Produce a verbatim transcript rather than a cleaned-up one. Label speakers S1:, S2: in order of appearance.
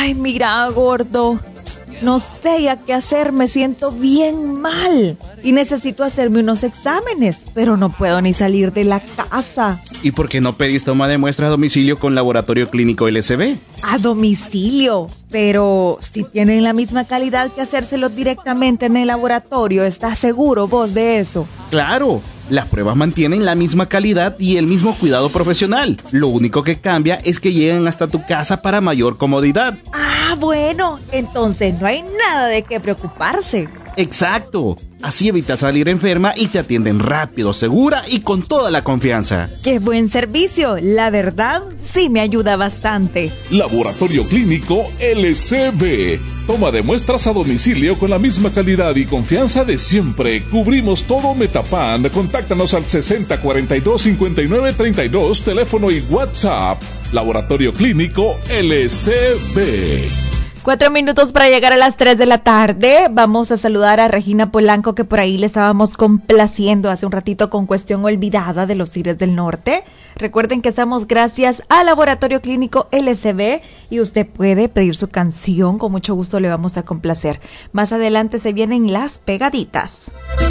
S1: Ay, mira, gordo, no sé ya qué hacer, me siento bien mal y necesito hacerme unos exámenes, pero no puedo ni salir de la casa.
S2: ¿Y por qué no pedís toma de muestras a domicilio con Laboratorio Clínico L S B?
S1: A domicilio, pero si tienen la misma calidad que hacérselo directamente en el laboratorio, ¿estás seguro vos de eso?
S2: Claro, las pruebas mantienen la misma calidad y el mismo cuidado profesional. Lo único que cambia es que llegan hasta tu casa para mayor comodidad.
S1: Ah, bueno, entonces no hay nada de qué preocuparse.
S2: Exacto, así evitas salir enferma y te atienden rápido, segura y con toda la confianza.
S1: ¡Qué buen servicio! La verdad, sí me ayuda bastante.
S3: Laboratorio Clínico L C B. Toma de muestras a domicilio con la misma calidad y confianza de siempre. Cubrimos todo Metapan. Contáctanos al sesenta cuarenta y dos cincuenta y nueve treinta y dos, teléfono y WhatsApp. Laboratorio Clínico L C B.
S1: Cuatro minutos para llegar a las tres de la tarde. Vamos a saludar a Regina Polanco, que por ahí le estábamos complaciendo hace un ratito con Cuestión Olvidada de los Tigres del Norte. Recuerden que estamos gracias al Laboratorio Clínico L C B y usted puede pedir su canción. Con mucho gusto le vamos a complacer. Más adelante se vienen las pegaditas.